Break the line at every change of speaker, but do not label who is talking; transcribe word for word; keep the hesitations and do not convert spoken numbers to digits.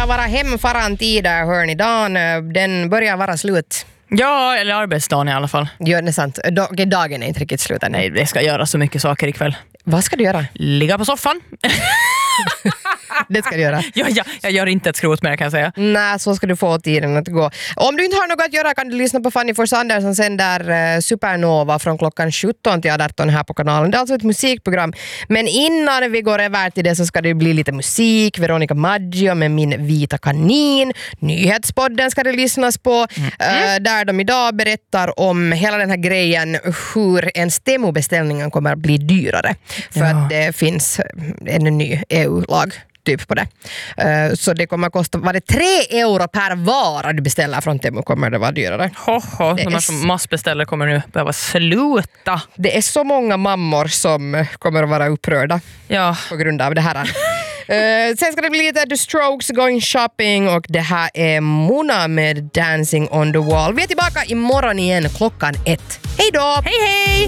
vara hemfarantida, hörni. Dan, den börjar vara slut.
Ja, eller arbetsdagen i alla fall.
Ja, det är sant. Dagen är inte riktigt slut än.
Nej, det ska göra så mycket saker ikväll.
Vad ska du göra?
Ligga på soffan.
Det ska du göra.
Ja, ja, jag gör inte ett skrot mer, kan jag säga.
Nej, så ska du få tiden att gå. Om du inte har något att göra kan du lyssna på Fanny Forsander som sänder eh, Supernova från klockan sjutton till arton här på kanalen. Det är alltså ett musikprogram. Men innan vi går över till det så ska det bli lite musik. Veronica Maggio med Min vita kanin. Nyhetspodden ska det lyssnas på. Mm. Eh, där de idag berättar om hela den här grejen. Hur en stämmobeställningen kommer att bli dyrare. För ja. att det finns en ny E U-lag. Typ på det. Uh, så det kommer att kosta, var det tre euro per vara du beställer från Temu kommer det vara dyrare.
Hoho, de här som massbeställer kommer nu behöva sluta.
Det är så många mammor som kommer att vara upprörda
ja.
på grund av det här. uh, sen ska det bli lite The Strokes Going Shopping och det här är Mona med Dancing on the Wall. Vi är tillbaka imorgon igen klockan ett. Hej då!
Hej hej!